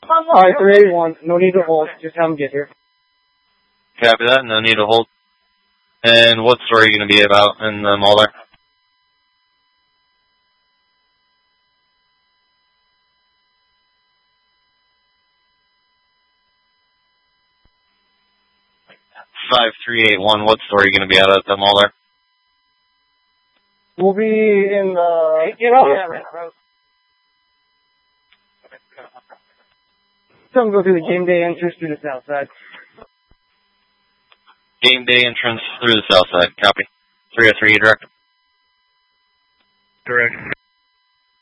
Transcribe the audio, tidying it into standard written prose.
Alright, 381. No need to hold. Just have them get here. Copy that. No need to hold. And what store are you going to be about in the mall there? What store are you going to be at the mall there? We'll be in the... Some go through the game day entrance through the south side. Game day entrance through the south side. Copy. 303, direct. Direct.